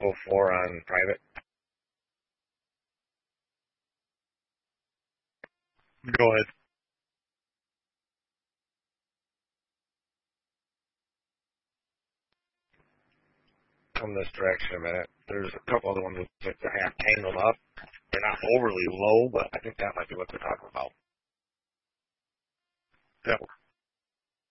04 on private. Go ahead. Come this direction a minute. There's a couple other ones that are half tangled up. They're not overly low, but I think that might be what they're talking about. Yep.